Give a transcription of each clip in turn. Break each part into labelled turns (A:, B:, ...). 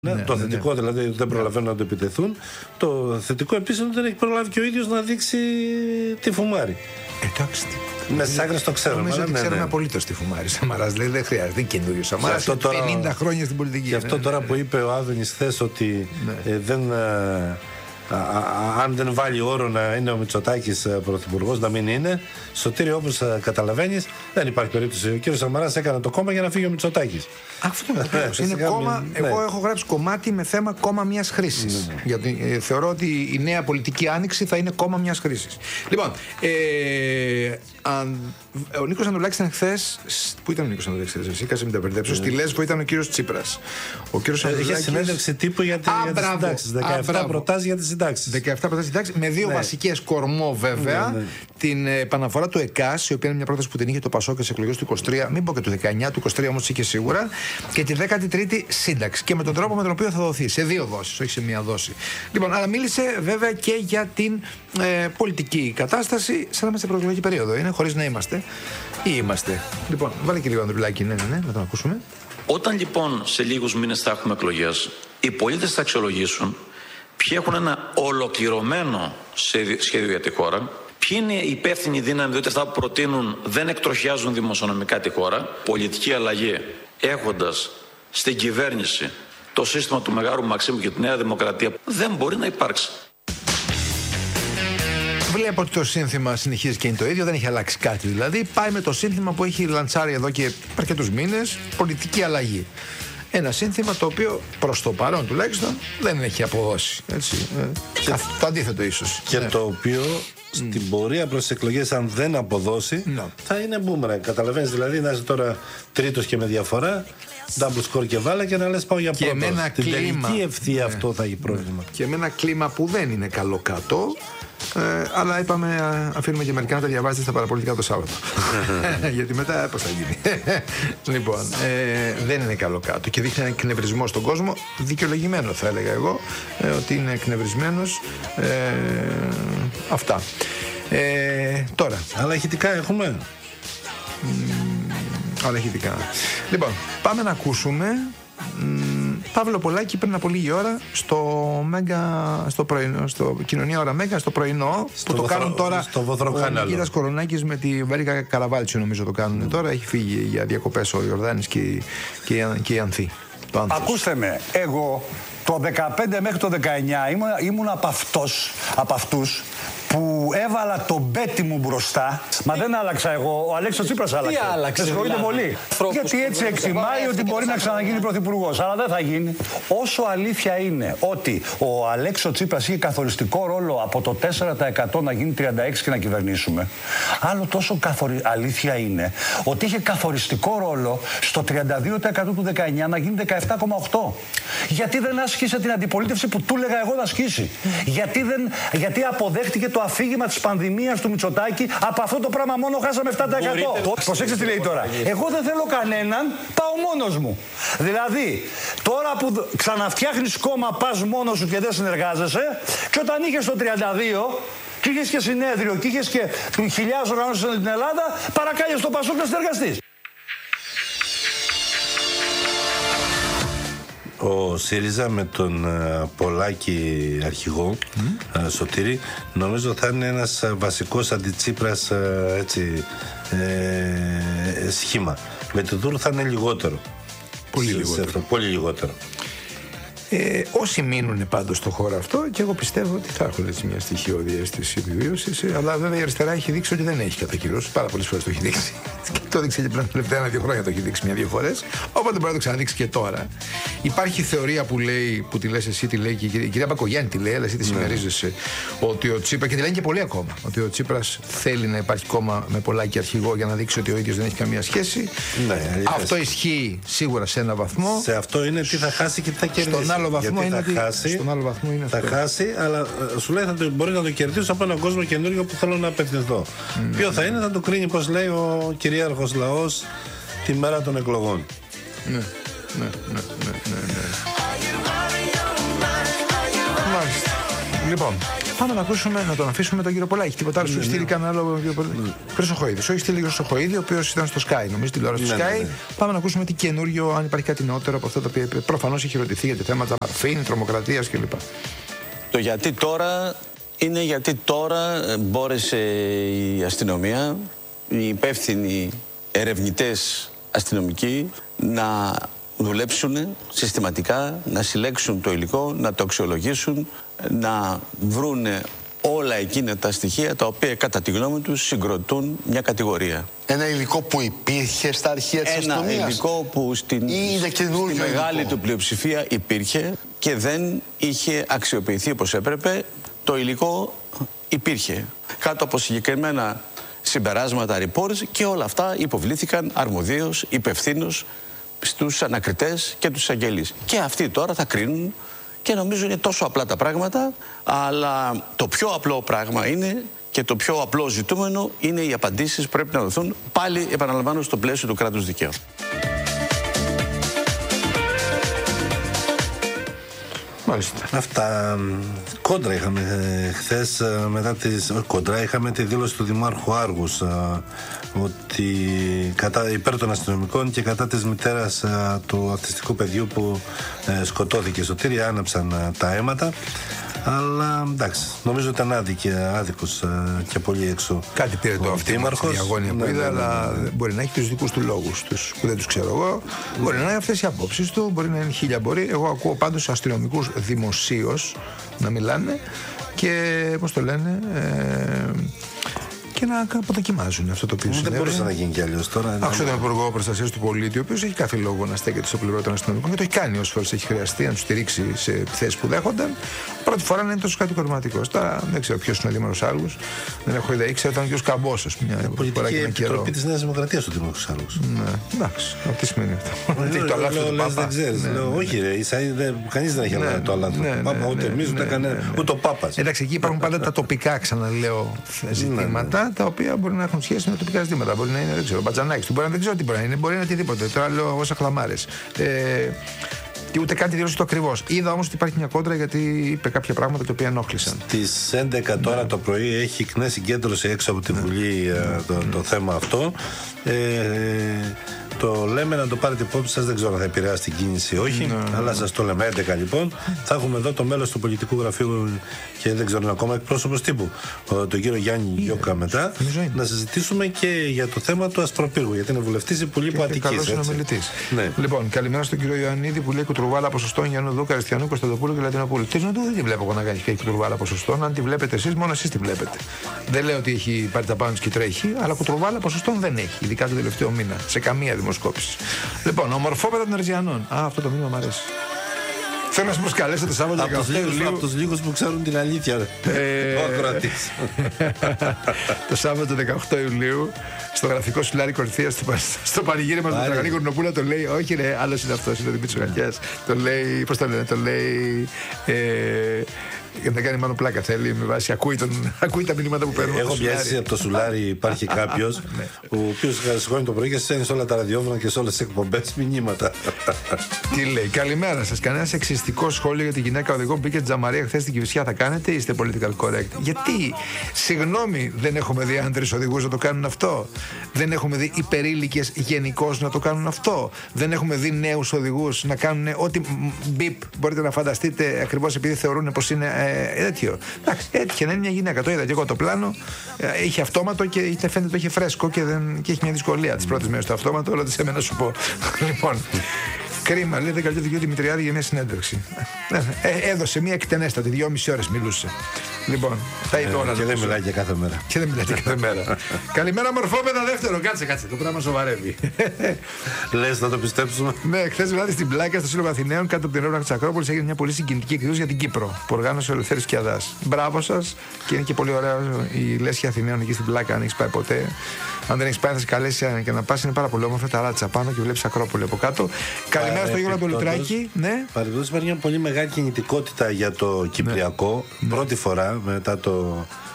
A: Το θετικό δηλαδή δεν προλαβαίνουν να το επιτεθούν. Το θετικό επίσης δεν έχει προλάβει και ο ίδιος να δείξει τη φουμάρη.
B: Εντάξει.
A: Με τις άκρες το ξέρουμε.
B: Νομίζω ότι ξέρουμε απολύτως τη φουμάρη. Σαμαράς λέει δεν χρειάζεται, δεν είναι καινούριο. Σαμαράς 50 χρόνια στην πολιτική.
A: Γι' αυτό τώρα που είπε ο Άδωνης χθες ότι αν δεν βάλει όρο να είναι ο Μητσοτάκης πρωθυπουργός, να μην είναι. Σωτήρη, όπως καταλαβαίνεις, δεν υπάρχει περίπτωση. Ο κύριος Σαμαράς έκανε το κόμμα για να φύγει ο Μητσοτάκης.
B: Αυτό είναι κόμμα. Εγώ έχω γράψει κομμάτι με θέμα κόμμα μιας χρήσης. Γιατί θεωρώ ότι η νέα πολιτική άνοιξη θα είναι κόμμα μιας χρήσης. Λοιπόν, ο Νίκος Ανδρουλάκης ήταν χθες. Πού ήταν ο Νίκος Ανδρουλάκης χθες? Εσύ κάτσε μην τα μπερδέψω. Στη Λέσβο ήταν ο κύριος Τσίπρας. Ο κύριος Ανδρουλάκης
A: είχε συνέντευξη τύπου για τις συντάξεις. 17 προτάσεις για τις συντάξεις.
B: 17 προτάσεις συντάξεις με δύο βασικές κορμό βέβαια. Την επαναφορά του ΕΚΑΣ, η οποία είναι μια πρόταση που την είχε το ΠΑΣΟΚ και στις εκλογές του 23, μην πω και του 19, του 23 όμως είχε σίγουρα, και τη 13η σύνταξη. Και με τον τρόπο με τον οποίο θα δοθεί, σε δύο δόσεις, όχι σε μία δόση. Λοιπόν, αλλά μίλησε βέβαια και για την πολιτική κατάσταση, σαν να είμαστε προεκλογική περίοδο. Είναι χωρίς να είμαστε. Ή είμαστε. Λοιπόν, βάλε και λίγο Ανδρουλάκη, ναι, να τον ακούσουμε.
C: Όταν λοιπόν σε λίγους μήνες θα έχουμε εκλογές, οι πολίτες θα αξιολογήσουν ποιοι έχουν ένα ολοκληρωμένο σχέδιο για τη χώρα, ποιοι είναι οι υπεύθυνοι δύναμοι, διότι αυτά που προτείνουν δεν εκτροχιάζουν δημοσιονομικά τη χώρα. Πολιτική αλλαγή έχοντας στην κυβέρνηση το σύστημα του Μεγάλου Μαξίμου και τη Νέα Δημοκρατία δεν μπορεί να υπάρξει.
B: Βλέπω ότι το σύνθημα συνεχίζει και είναι το ίδιο, δεν έχει αλλάξει κάτι δηλαδή. Πάει με το σύνθημα που έχει λαντσάρει εδώ και αρκετούς μήνες, πολιτική αλλαγή. Ένα σύνθημα το οποίο προς το παρόν τουλάχιστον δεν έχει αποδώσει. Έτσι. Το αντίθετο ίσως.
A: Και το οποίο στην πορεία προς τις εκλογές, αν δεν αποδώσει, θα είναι μπούμερανγκ. Καταλαβαίνεις δηλαδή να είσαι τώρα τρίτος και με διαφορά, double score και βάλα και να λες πάω για πρώτος. Στην τελική ευθεία αυτό θα έχει πρόβλημα.
B: Και με ένα κλίμα που δεν είναι καλό κάτω. Αλλά είπαμε, αφήνουμε και μερικά να τα διαβάζετε στα παραπολιτικά το Σάββατο. Γιατί μετά πώς θα γίνει. Λοιπόν, δεν είναι καλό κάτω και δείχνει ένα εκνευρισμό στον κόσμο. Δικαιολογημένο θα έλεγα εγώ, ότι είναι εκνευρισμένος. Αυτά. Τώρα.
A: Αλλά ηχητικά έχουμε.
B: Αλλά ηχητικά. Λοιπόν, πάμε να ακούσουμε Παύλο Πολάκη πριν από λίγη ώρα στο Μέγκα, στο πρωινό, στο Κοινωνία Ώρα Μέγκα, στο πρωινό, που το κάνουν τώρα ο Νικήτας Κορονάκης με τη Βέρικα Καραβάλτσιο, νομίζω το κάνουν τώρα. Έχει φύγει για διακοπές ο Ιορδάνης και η Ανθή.
D: Ακούστε με, εγώ το 15 μέχρι το 19 ήμουν από αυτούς που έβαλα το μπέτι μου μπροστά. Μα δεν άλλαξα εγώ, ο Αλέξης Τσίπρας άλλαξε.
E: Τι άλλαξε?
D: Συγχωρείτε πολύ. Γιατί έτσι εκτιμάει ότι μπορεί να ξαναγίνει πρωθυπουργός. Αλλά δεν θα γίνει. Όσο αλήθεια είναι ότι ο Αλέξης Τσίπρας είχε καθοριστικό ρόλο από το 4% να γίνει 36% και να κυβερνήσουμε, άλλο τόσο αλήθεια είναι ότι είχε καθοριστικό ρόλο στο 32% του 19 να γίνει 17,8%. Γιατί δεν άσκησε την αντιπολίτευση που του έλεγα εγώ να ασκήσει? Γιατί αποδέχτηκε το αφήγημα της πανδημίας του Μητσοτάκη? Από αυτό το πράγμα μόνο χάσαμε 7%. Προσέξτε τι λέει τώρα. Εγώ δεν θέλω κανέναν, πάω μόνος μου. Δηλαδή, τώρα που ξαναφτιάχνεις κόμμα, πας μόνος σου και δεν συνεργάζεσαι, και όταν είχες το 32%, και είχες και συνέδριο, και είχες και χιλιάδες οργανώσεις στην Ελλάδα, παρακάλεσαι το Πασόκ να συνεργαστείς.
A: Ο ΣΥΡΙΖΑ με τον Πολάκη αρχηγό, Σωτήρη, νομίζω θα είναι ένας βασικός αντιτσίπρας σχήμα. Με το Δούρ θα είναι λιγότερο. Πολύ λιγότερο.
B: Όσοι μείνουν πάντως στο χώρο αυτό, και εγώ πιστεύω ότι θα έχουν έτσι μια στοιχειώδη αίσθηση επιβίωσης, αλλά βέβαια η αριστερά έχει δείξει ότι δεν έχει κατακυρώσει. Πάρα πολλές φορές το έχει δείξει. Το έδειξε και πριν τα τελευταία 1-2 χρόνια, το έχει δείξει μια-δύο φορές. Οπότε μπορεί να το ξαναδείξει και τώρα. Υπάρχει θεωρία που λέει, που τη λες εσύ, τη λέει και η κυρία Μπακογιάννη, τη λέει, αλλά εσύ τη συμμερίζεσαι, ότι ο Τσίπρας, και τη λένε και πολλοί ακόμα, ότι ο Τσίπρας θέλει να υπάρχει κόμμα με Πολάκη αρχηγό για να δείξει ότι ο ίδιος δεν έχει καμία σχέση. Αυτό ισχύει σίγουρα σε ένα βαθμό.
A: Σε αυτό είναι τι θα χάσει και τι θα κερδίσει.
B: Στον άλλο βαθμό είναι
A: θα χάσει, αλλά σου λέει μπορεί να το κερδίσει από έναν κόσμο καινούριο που θέλω να απευθυνθώ. Ποιο θα είναι, θα το κρίνει, πώς λέει ο κυρίαρχος λαός, τη μέρα των εκλογών.
B: Ναι. Μάλιστα. Λοιπόν, Πάμε να ακούσουμε, να τον αφήσουμε τον κύριο Πολάκη. Τίποτα άλλο, σου έχει στείλει κανένα άλλο κύριο Πολάκη. Χρυσοχοίδη. Σου έχει στείλει Χρυσοχοίδη, ο οποίος ήταν στο Sky, νομίζω, τηλεόραση του Sky. Πάμε να ακούσουμε τι καινούριο, αν υπάρχει κάτι νεότερο από αυτό το οποίο προφανώς έχει ρωτηθεί για θέματα Μαρφίν, τρομοκρατίας κλπ.
E: Το γιατί τώρα είναι γιατί τώρα μπόρεσε η αστυνομία, οι υπεύθυνοι ερευνητές αστυνομικοί να δουλέψουν συστηματικά, να συλλέξουν το υλικό, να το αξιολογήσουν, να βρούνε όλα εκείνα τα στοιχεία τα οποία κατά τη γνώμη τους συγκροτούν μια κατηγορία.
F: Ένα υλικό που υπήρχε στα αρχεία της αστυνομίας.
E: Ένα υλικό που στη μεγάλη του πλειοψηφία υπήρχε και δεν είχε αξιοποιηθεί όπως έπρεπε. Το υλικό υπήρχε κάτω από συγκεκριμένα συμπεράσματα, reports, και όλα αυτά υποβλήθηκαν αρμοδίως, υπευθύνως στους ανακριτές και τους εισαγγελείς. Και αυτοί τώρα θα κρίνουν και νομίζω είναι τόσο απλά τα πράγματα, αλλά το πιο απλό πράγμα είναι και το πιο απλό ζητούμενο είναι οι απαντήσεις που πρέπει να δοθούν, πάλι επαναλαμβάνω, στο πλαίσιο του κράτους δικαίου.
A: Αυτά. Κόντρα είχαμε χθες, μετά τις κόντρα είχαμε τη δήλωση του Δημάρχου Άργους ότι υπέρ των αστυνομικών και κατά της μητέρας του αυτιστικού παιδιού που σκοτώθηκε. Σωτήρια, άναψαν τα αίματα. Αλλά εντάξει, νομίζω ήταν άδικος και πολύ έξω.
B: Κάτι πήρε το αυτήμαρχος, η αγώνια που είδα, αλλά μπορεί να έχει τους δικούς του λόγους που δεν τους ξέρω εγώ. Μπορεί να είναι αυτές οι απόψεις του, μπορεί να είναι χίλια μπορεί. Εγώ ακούω πάντως αστυνομικούς δημοσίως να μιλάνε και πώς το λένε, και να αποδοκιμάζουν αυτό το οποίο συνέβη.
A: Δεν μπορούσε να γίνει κι αλλιώς τώρα.
B: Άκουσα τον Υπουργό Προστασίας του Πολίτη, ο οποίος έχει κάθε λόγο να στέκεται στο πλευρό των αστυνομικών και το έχει κάνει όσες φορές έχει χρειαστεί να του στηρίξει σε θέσεις που δέχονταν. Πρώτη φορά να είναι τόσο κατηγορηματικός. Τώρα δεν ξέρω ποιος είναι ο Δήμαρχος Άργους. Δεν έχω ιδέα. Ήξερα ήταν και ο Καμπός, ας πούμε.
A: Πολιτική επιτροπή της Νέας Δημοκρατίας ο Δήμαρχος Άργους.
B: Ναι, εντάξει. Τι σημαίνει αυτό.
A: Δεν ξέρεις. Όχι, ρε. Κανείς δεν έχει αλλάξει το αλάθο. Ούτε εμείς ούτε ο Πάπας.
B: Εντάξει, εκεί υπάρχουν πάντα τα τοπικά, ξαναλέω, ζητήματα, τα οποία μπορεί να έχουν σχέση με τοπικά ζητήματα. Μπορεί να είναι, δεν ξέρω, Μπατζανάκης του, μπορεί να δεν ξέρω τι μπορεί να είναι, μπορεί να είναι οτιδήποτε. Τώρα λέω όσα χλαμάρες. Και ούτε καν τη δήλωση το ακριβώς. Είδα όμως ότι υπάρχει μια κόντρα γιατί είπε κάποια πράγματα τα οποία ενόχλησαν.
A: Στις 11 τώρα το πρωί έχει CNE συγκέντρωση έξω από τη Βουλή το θέμα αυτό. Το λέμε να το πάρετε υπόψη σας, δεν ξέρω αν θα επηρεάσει την κίνηση ή όχι, αλλά σας το λέμε. 11 λοιπόν. Θα έχουμε εδώ το μέλος του πολιτικού γραφείου και δεν ξέρω ακόμα εκπρόσωπος τύπου, τον κύριο Γιάννη Γιώκα μετά, να συζητήσουμε και για το θέμα του Ασπροπύργου, γιατί είναι βουλευτής Υπουργείου Αττικής.
B: Καλός συνομιλητής. Ναι. Λοιπόν, καλημέρα στον κύριο Ιωαννίδη που λέει κουτρουβάλα ποσοστών Γιάννου Δούκα, Αριστιανού, Κωνσταντοπούλου και Λατινοπούλου. Τι να δεν τη βλέπω εγώ να κάνει και κουτρουβάλα ποσοστών. Αν τη βλέπετε εσείς, μόνο εσείς τη βλέπετε. Δεν λέω ότι έχει πάρει τα πάνω και τρέχει, αλλά κουτρουβάλα ποσοστών δεν έχει, ειδικά το τελευταίο μήνα, σε καμία δημοσκόπηση. Λοιπόν, ομορφόπεδα των Ερζιανών. Αυτό το μήνυμα μου αρέσει. Θέλω να σας προσκαλέσω το Σάββατο 18 Ιουλίου.
A: Από τους λίγους που ξέρουν την αλήθεια, ρε. Ο ακροατής.
B: Το Σάββατο 18 Ιουλίου, στο γραφικό Σουλάρη Κορυφίας, στο πανηγύρι μας του Τραγανή Κορνοπούλα, το λέει, όχι ρε, άλλος είναι αυτός, είναι ο Δημήτρης Γαλλιάς. Το λέει, πώς το λένε, το λέει... Για να κάνει μάλλον πλάκα θέλει, με βάση ακούει τα μηνύματα που παίρνουν.
A: Έχω πιάσει από το Σουλάρι, υπάρχει κάποιος ο οποίος σηκώνει το πρωί και στέλνει σε όλα τα ραδιόφωνα και σε όλες τις εκπομπές μηνύματα.
B: Τι λέει, καλημέρα σας. Κανένα σεξιστικό σχόλιο για τη γυναίκα οδηγό που μπήκε τζαμαρία χθες στην Κηφισιά θα κάνετε ή είστε political correct? Γιατί, συγγνώμη, δεν έχουμε δει άντρες οδηγούς να το κάνουν αυτό. Δεν έχουμε δει υπερήλικες γενικώς να το κάνουν αυτό. Δεν έχουμε δει νέους οδηγούς να κάνουν ό,τι μπιπ μπορείτε να φανταστείτε ακριβώς επειδή θεωρούν πως είναι τέτοιο. Εντάξει, έτυχε να είναι μια γυναίκα. Το είδα και εγώ το πλάνο. Είχε αυτόματο και φαίνεται το είχε φρέσκο και έχει μια δυσκολία τις πρώτες μέρες το αυτόματο. Όλα τις έμενα να σου πω. Λοιπόν, κρίμα, λέει δεν καλύπτει και ο Δημητριάδη για μια συνέντευξη. Έδωσε μια εκτενέστατη, 2,5 ώρες μιλούσε. Λοιπόν, τα είπε όλα.
A: Και δεν μιλάει και κάθε μέρα.
B: Και δεν μιλάει και κάθε μέρα. Καλημέρα, μορφόπεδα δεύτερο. Κάτσε. Το πράγμα σοβαρεύει.
A: Λες να το πιστέψουμε.
B: Ναι, χθες βράδυ στην Πλάκα, στο Σύλλογο Αθηναίων, κάτω από την έρευνα της Ακρόπολης, έγινε μια πολύ συγκινητική εκδήλωση για την Κύπρο που οργάνωσε ο Ελευθέρης Κιαδάς. Μπράβο σας και είναι και πολύ ωραίο η Λέσχη Αθηναίων εκεί στην Πλάκα, αν έχεις πάει ποτέ. Αν δεν έχεις πάει, θα σε καλέσει και να πας. Είναι πάρα πολύ όμορφα τα ράτσα πάνω και βλέπεις Ακρόπολη από κάτω. Καλημέρα στο Γιώργο Πολυτράκη. Ναι.
A: Παρεμπιπτόντως υπάρχει μια πολύ μεγάλη κινητικότητα για το Κυπριακό. Πρώτη φορά μετά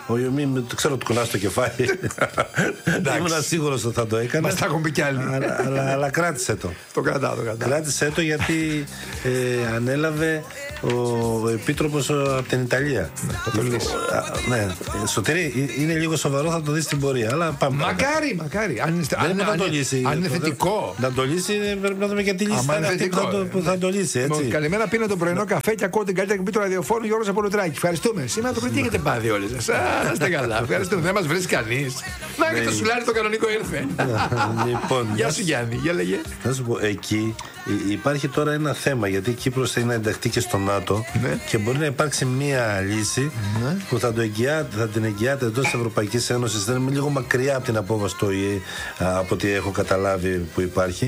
A: Ξέρω ότι κουνάς το κεφάλι. Ήμουν σίγουρος ότι θα το έκανε.
B: Μας τα έχουν πει κι άλλοι.
A: Αλλά κράτησε το.
B: Το κρατάω.
A: Κράτησε το γιατί ανέλαβε ο Επίτροπος από την Ιταλία.
B: Θα το λύσει.
A: Ναι, Σωτήρη, είναι λίγο σοβαρό, θα το δεις στην πορεία. Αλλά πάμε.
B: Μακάρι. Αν είναι θετικό.
A: Να το λύσει, πρέπει να δούμε και τη λύση που θα το λύσει. Έτσι.
B: Καλημέρα, πίνω το πρωινό καφέ και ακούω την καλύτερη εκπομπή του ραδιοφώνου Γιώργος Απολωτράκη. Ευχαριστούμε. Σήμερα το πρωί τι έχετε πάθει όλοι σας. Να είστε καλά. Ευχαριστούμε. Δεν μας βρίσκει κανείς. Να και το σουλάρι το κανονικό ήρθε. Γεια σου Γιάννη, για λέγε.
A: Θα σου πω, εκεί υπάρχει τώρα ένα θέμα, γιατί η Κύπρος θέλει να ενταχθεί και στο ΝΑΤΟ και μπορεί να υπάρξει μία λύση που θα την εγγυάται εντός της Ευρωπαϊκής Ένωσης. Δεν είναι λίγο μακριά από την απόβαση του ΟΗΕ, από ό,τι έχω καταλάβει που υπάρχει,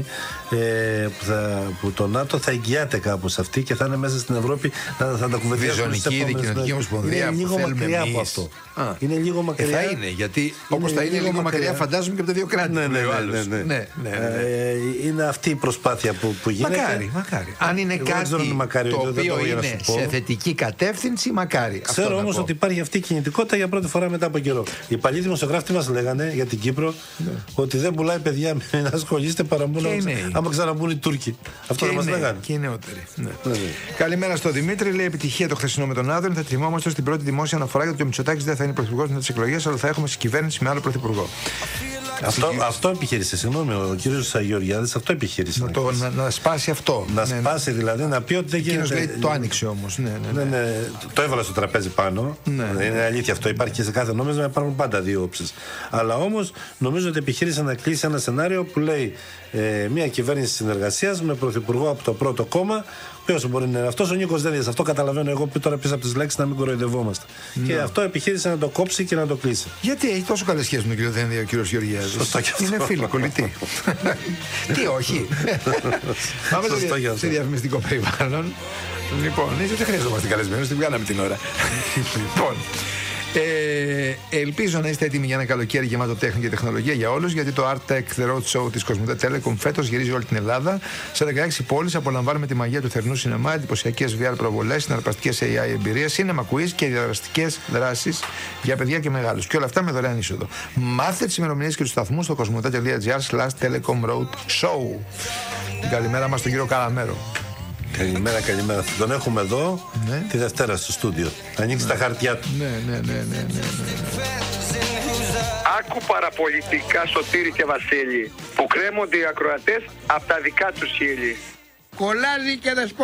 A: που το ΝΑΤΟ θα εγγυάται κάπως αυτή και θα είναι μέσα στην Ευρώπη, θα τα κουβεντιάσουμε.
B: Διζωνική δικοινωνική ομοσπονδία.
A: Είναι λίγο μακριά από αυτό. Είναι λίγο μακριά.
B: Θα είναι, γιατί όπως θα είναι λίγο μακριά, φαντάζομαι και από τα δύο κράτη.
A: Ναι. Είναι αυτή η προσπάθεια που γίνεται.
B: Μακάρι. Αν είναι κάτι το οποίο είναι σε θετική κατεύθυνση, μακάρι.
A: Ξέρω όμως ότι υπάρχει αυτή η κινητικότητα για πρώτη φορά μετά από καιρό. Οι παλιοί δημοσιογράφοι μας λέγανε για την Κύπρο ότι δεν πουλάει παιδιά, μην ασχολείστε παρά μόνο άμα ξαναμπούν οι Τούρκοι. Αυτό δεν μας λέγανε.
B: Και οι νεότεροι. Καλημέρα στο Δημήτρη, λέει επιτυχία το χθεσινό με τον Άδωνη. Θα θυμόμαστε στην πρώτη δημόσια αναφορά για το ότι ο Μητσοτάκης δεν θα είναι πρωθυπουργός μετά τις εκλογές, αλλά θα έχουμε συγκυβέρνηση με άλλο πρωθυπουργό.
A: Αυτό επιχείρησε, συγγνώμη, ο κύριος Γεωργιάδης αυτό επιχείρησε.
B: Να σπάσει αυτό.
A: Να σπάσει δηλαδή, να πει ότι δεν γίνεται.
B: Λέει, το άνοιξε όμως. Ναι.
A: Το έβαλα στο τραπέζι πάνω. Είναι αλήθεια αυτό. Υπάρχει και σε κάθε νόμισμα, υπάρχουν πάντα δύο όψεις. Αλλά όμως νομίζω ότι επιχείρησε να κλείσει ένα σενάριο που λέει μια κυβέρνηση συνεργασίας με πρωθυπουργό από το πρώτο κόμμα. Ποιος μπορεί να είναι αυτός, ο Νίκος Δένδιας. Αυτό καταλαβαίνω εγώ που τώρα πίσω από τις λέξεις να μην κοροϊδευόμαστε. Και αυτό επιχείρησε να το κόψει και να το κλείσει.
B: Γιατί έχει τόσο καλές σχέσεις με τον κύριο Δένδια ο κύριος Γεωργιάδης.
A: Σωστά και αυτό.
B: Είναι φίλοι, κολλητοί. Τι όχι. Πάμε σε διαφημιστικό περιβάλλον. Λοιπόν, δεν χρειαζόμαστε καλεσμένους, την βγάλαμε την ώρα. Λοιπόν. Ελπίζω να είστε έτοιμοι για ένα καλοκαίρι γεμάτο τέχνη και τεχνολογία για όλους, γιατί το Art Tech The Road Show της Κοσμοτέ Telecom φέτος γυρίζει όλη την Ελλάδα. Σε 16 πόλεις απολαμβάνουμε τη μαγεία του θερινού σινεμά, εντυπωσιακές VR προβολές, συναρπαστικές AI εμπειρίες, cinema quiz και διαδραστικές δράσεις για παιδιά και μεγάλους. Και όλα αυτά με δωρεάν είσοδο. Μάθετε τις ημερομηνίες και τους σταθμούς στο κοσμοτέ.gr/Telecom Road Show. Καλημέρα μας στον κύριο Καλαμέρο.
A: Καλημέρα. Τον έχουμε εδώ τη Δευτέρα στο στούντιο. Ανοίξει τα χαρτιά του.
B: Ναι.
G: Άκου παραπολιτικά, Σωτήρη και Βασίλη, που κρέμονται οι ακροατές από τα δικά τους χείλη.
H: Κολλάζει και